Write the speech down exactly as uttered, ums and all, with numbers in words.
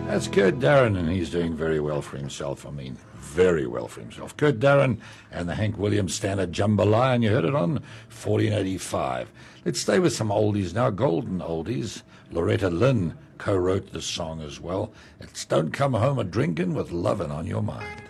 That's Kurt Darren, and he's doing very well for himself. I mean, very well for himself. Kurt Darren and the Hank Williams standard Jambalaya, and you heard it on fourteen eighty-five. Let's stay with some oldies now, golden oldies. Loretta Lynn co-wrote the song as well. It's Don't Come Home a Drinkin' with Lovin' on Your Mind.